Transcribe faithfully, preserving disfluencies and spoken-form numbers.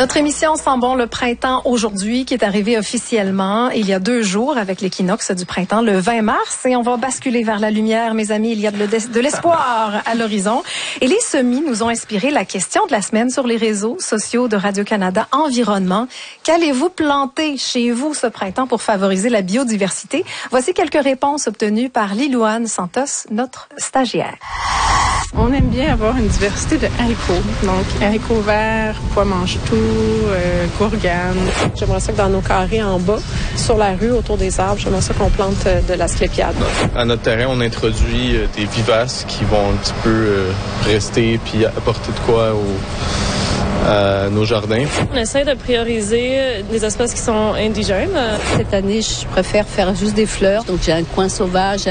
Notre émission sent bon le printemps aujourd'hui, qui est arrivé officiellement il y a deux jours avec l'équinoxe du printemps, le vingt mars. Et on va basculer vers la lumière, mes amis. Il y a de l'espoir à l'horizon. Et les semis nous ont inspiré la question de la semaine sur les réseaux sociaux de Radio-Canada Environnement. Qu'allez-vous planter chez vous ce printemps pour favoriser la biodiversité? Voici quelques réponses obtenues par Lilouane Santos, notre stagiaire. On aime bien avoir une diversité de haricots. Donc, haricots verts, pois mange-tout, euh, gourgane. J'aimerais ça que dans nos carrés en bas, sur la rue, autour des arbres, j'aimerais ça qu'on plante de l'asclépiade. À notre terrain, on introduit des vivaces qui vont un petit peu euh, rester puis apporter de quoi au... à nos jardins. On essaie de prioriser les espèces qui sont indigènes. Cette année, je préfère faire juste des fleurs. Donc, j'ai un coin sauvage.